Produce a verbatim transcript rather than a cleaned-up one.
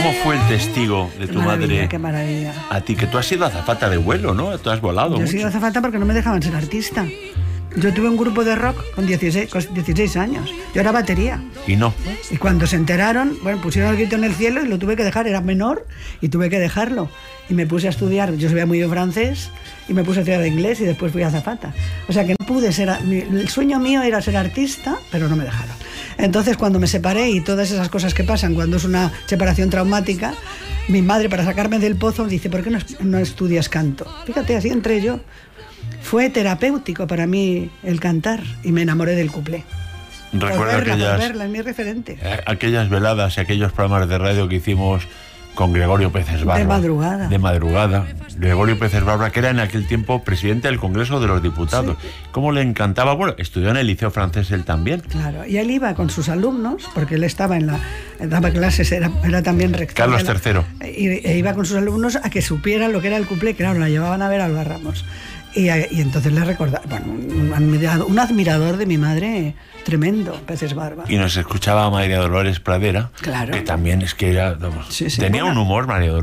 ¿Cómo fue el testigo de tu maravilla, madre? Qué maravilla. A ti, que tú has sido azafata de vuelo, ¿no? Tú has volado Yo he mucho. sido azafata porque no me dejaban ser artista. Yo tuve un grupo de rock con dieciséis, con dieciséis años. Yo era batería. Y no. Y cuando se enteraron, bueno, pusieron el grito en el cielo y lo tuve que dejar. Era menor y tuve que dejarlo. Y me puse a estudiar. Yo sabía muy bien francés y me puse a estudiar inglés y después fui azafata. O sea que no pude ser... El sueño mío era ser artista, pero no me dejaron. Entonces, cuando me separé y todas esas cosas que pasan cuando es una separación traumática, mi madre, para sacarme del pozo, dice: ¿por qué no, no estudias canto? Fíjate, así entré yo. Fue terapéutico para mí el cantar y me enamoré del cuplé. Recuerdo por verla, aquellas, por verla, es mi referente. aquellas veladas y aquellos programas de radio que hicimos con Gregorio Peces Barba. De madrugada. De madrugada. Gregorio Peces Barba, que era en aquel tiempo presidente del Congreso de los Diputados. Sí. ¿Cómo le encantaba? Bueno, estudió en el Liceo Francés él también. Claro, y él iba con sus alumnos, porque él estaba en la... daba clases, era, era también rector. Carlos tercero. Y, e iba con sus alumnos a que supieran lo que era el cuplé, que claro, la llevaban a ver a Alba Ramos. Y, y entonces le recordaba, bueno, un admirador, un admirador de mi madre tremendo, Peces Barba. Y nos escuchaba María Dolores Pradera, claro, que también es que era, vamos, sí, sí, tenía bueno, un humor, María Dolores.